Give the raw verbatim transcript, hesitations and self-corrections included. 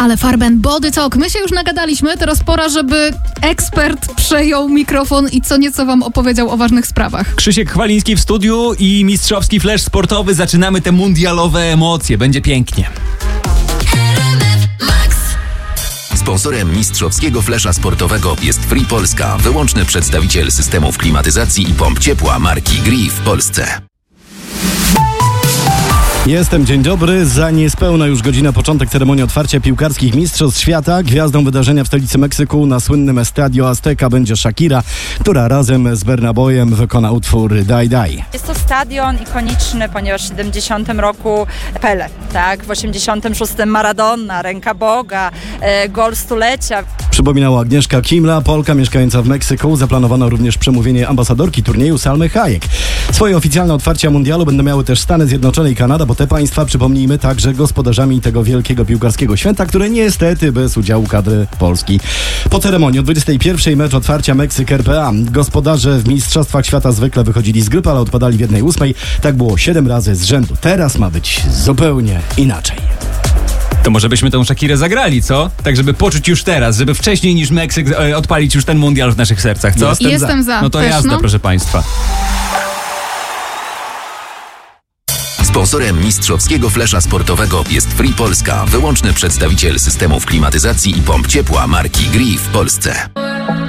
Ale Farben Body Talk. My się już nagadaliśmy, teraz pora, żeby ekspert przejął mikrofon i co nieco wam opowiedział o ważnych sprawach. Krzysiek Chwaliński w studiu i mistrzowski flash sportowy. Zaczynamy te mundialowe emocje. Będzie pięknie. Sponsorem mistrzowskiego flesza sportowego jest Free Polska, wyłączny przedstawiciel systemów klimatyzacji i pomp ciepła marki Gree w Polsce. Jestem, dzień dobry. Za niespełna już godzina początek ceremonii otwarcia piłkarskich Mistrzostw Świata. Gwiazdą wydarzenia w stolicy Meksyku na słynnym Estadio Azteca będzie Shakira, która razem z Burna Boyem wykona utwór Die Die. Jest to stadion ikoniczny, ponieważ w siedemdziesiątym roku Pele, tak, w osiemdziesiątym szóstym Maradona, Ręka Boga, e, gol stulecia. Przypominała Agnieszka Kimla, Polka mieszkająca w Meksyku. Zaplanowano również przemówienie ambasadorki turnieju Salmy Hayek. Swoje oficjalne otwarcia mundialu będą miały też Stany Zjednoczone i Kanada, bo te państwa, przypomnijmy, także gospodarzami tego wielkiego piłkarskiego święta, które niestety bez udziału kadry Polski. Po ceremonii o dwudziestej pierwszej mecz otwarcia Meksyk-R P A. Gospodarze w Mistrzostwach Świata zwykle wychodzili z grupy, ale odpadali w jednej ósmej. Tak było siedem razy z rzędu. Teraz ma być zupełnie inaczej. To może byśmy tą Shakirę zagrali, co? Tak, żeby poczuć już teraz, żeby wcześniej niż Meksyk e, odpalić już ten mundial w naszych sercach, co? Jestem, Jestem za. za. No to Też, jazda, no. proszę państwa. Sponsorem mistrzowskiego flesza sportowego jest Free Polska, wyłączny przedstawiciel systemów klimatyzacji i pomp ciepła marki Gree w Polsce.